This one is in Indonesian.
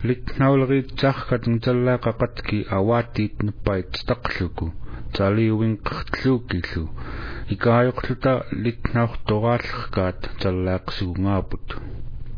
litnauleriitsarkat ngutallaqaqatki awaatiit nuppait taqluku taliuinqertluukillu ikaayoqluta litnaurtoraallerkaat tallaaqsugungaaput